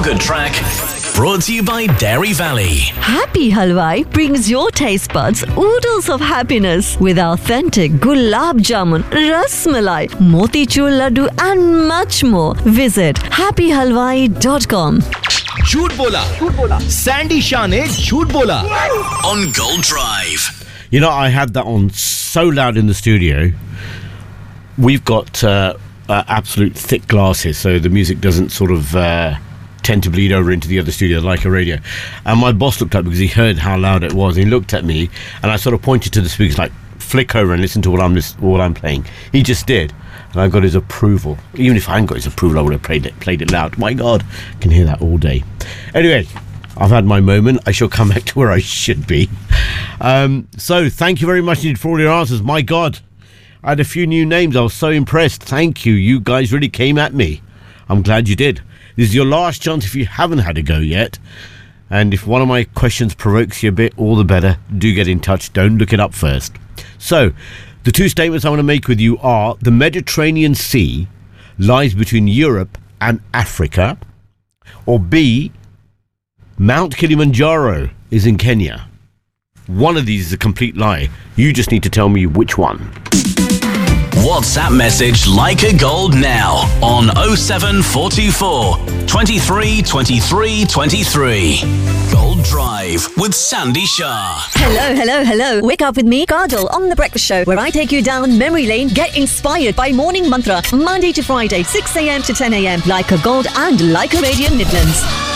Good Track. Brought to you by Dairy Valley. Happy Halwai brings your taste buds oodles of happiness with authentic gulab jamun, ras malai, motichur laddu and much more. Visit happyhalwai.com. झूठ बोला Sandy Shah ने झूठ बोला On Gold Drive. You know, I had that on so loud in the studio. We've got absolute thick glasses, so the music doesn't sort of tend to bleed over into the other studio like a radio. And my boss looked up because he heard how loud it was. He looked at me, and I sort of pointed to the speakers like, flick over and listen to what I'm playing. He just did, and I got his approval. Even if I hadn't got his approval, I would have played it loud. My God, I can hear that all day. Anyway, I've had my moment. I shall come back to where I should be. So thank you very much indeed for all your answers. My God, I had a few new names. I was so impressed. Thank you. You guys really came at me. I'm glad you did. This is your last chance if you haven't had a go yet. And if one of my questions provokes you a bit, all the better. Do get in touch. Don't look it up first. So, the two statements I want to make with you are: the Mediterranean Sea lies between Europe and Africa. Or B, Mount Kilimanjaro is in Kenya. One of these is a complete lie. You just need to tell me which one. WhatsApp message Like a Gold now on 07424 23 23 23. Gold Drive with Sandy Shah. Hello. Wake up with me, Kajal, on The Breakfast Show, where I take you down memory lane. Get inspired by Morning Mantra, Monday to Friday, 6 a.m. to 10 a.m. Like a Gold and Like a Radio Midlands.